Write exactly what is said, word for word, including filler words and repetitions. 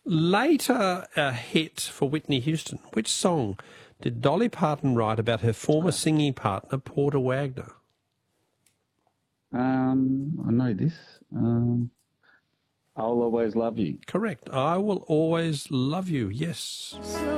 Later a hit for Whitney Houston. Which song did Dolly Parton write about her former singing partner, Porter Wagner? Um, I know this. Um, I'll Always Love You. Correct. I Will Always Love You, yes.